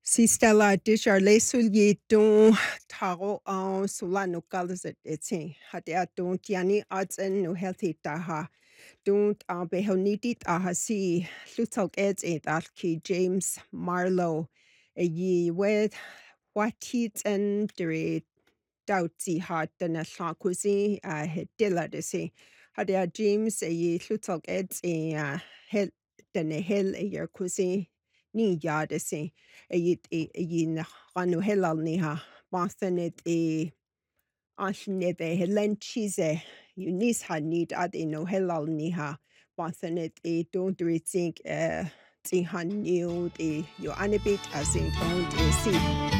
Si Stella Disharle Sulyeton Taro on Solano Galazet Etsin, Hadeaton Tiani Arts and no healthy taha. Don't behoniti ahasi Lutok Eds et Alki James Marlowe. A ye with what heat and dere doubtsi hat than a shankuzi dilla de si. Hadea James a ye Lutok Eds a hel than a hill a year cuisine. Ni yada si a yin ranu helal niha. Bostonit a Ashnet a helen cheese Eunice had need at no helal niha. Bostonit a don't rethink tin han new the your anibit as in don't see.